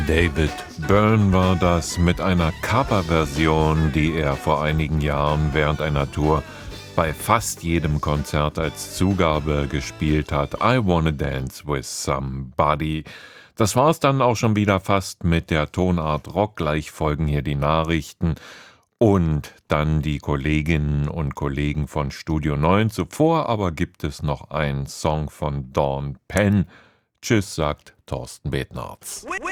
David Byrne war das mit einer Coverversion, die er vor einigen Jahren während einer Tour bei fast jedem Konzert als Zugabe gespielt hat. I Wanna Dance with Somebody. Das war's dann auch schon wieder fast mit der Tonart Rock. Gleich folgen hier die Nachrichten und dann die Kolleginnen und Kollegen von Studio 9. Zuvor aber gibt es noch einen Song von Dawn Penn. Tschüss, sagt Thorsten Bednarz.